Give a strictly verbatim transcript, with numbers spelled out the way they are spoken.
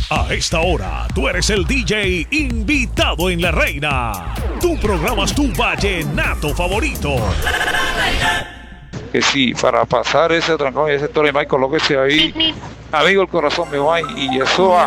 A esta hora, tú eres el D J invitado en La Reina. Tú programas tu vallenato favorito. Que sí, para pasar ese trancón y ese Tony Mike, colóquese ahí. Amigo, el corazón me va y eso va.